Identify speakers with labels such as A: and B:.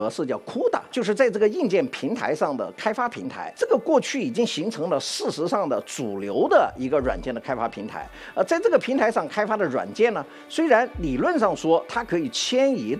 A: 是叫 CUDA， 就是在这个硬件平台上的开发平台。这个过去已经形成了事实上的主流的一个软件的开发平台。在这个平台上开发的软件呢，虽然理论上说它可以迁移